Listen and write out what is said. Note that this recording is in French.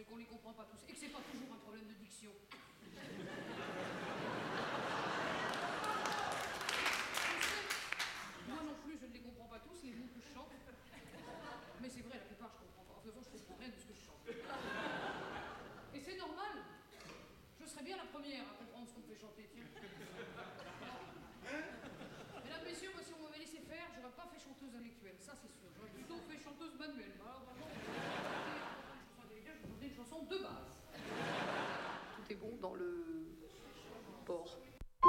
qu'on les comprend pas tous et que c'est pas toujours un problème de diction. Moi non plus, je ne les comprends pas tous, les mots que je chante. Mais c'est vrai, la plupart, je comprends pas. En faisant, je comprends rien de ce que je chante. Et c'est normal. Je serais bien la première à comprendre ce qu'on me fait chanter, tiens. Mesdames, messieurs, moi, si on m'avait laissé faire, j'aurais pas fait chanteuse intellectuelle, ça c'est sûr. J'aurais plutôt fait chanteuse manuelle. Alors, vraiment, je chantais une chanson de base. Tout est bon dans le